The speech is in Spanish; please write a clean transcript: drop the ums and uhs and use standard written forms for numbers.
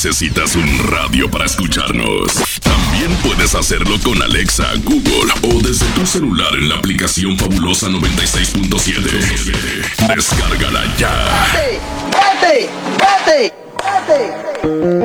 necesitas un radio para escucharnos. También puedes hacerlo con Alexa, Google o desde tu celular en la aplicación Fabulosa 96.7. Descárgala ya. ¡Vete! ¡Vete! ¡Vete! ¡Vete!